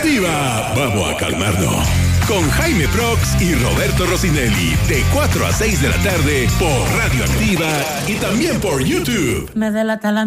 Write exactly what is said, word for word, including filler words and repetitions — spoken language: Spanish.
Activa, vamos a calmarnos. Con Jaime Prox y Roberto Rossinelli, de cuatro a seis de la tarde por Radio Activa y también por YouTube. Me delata la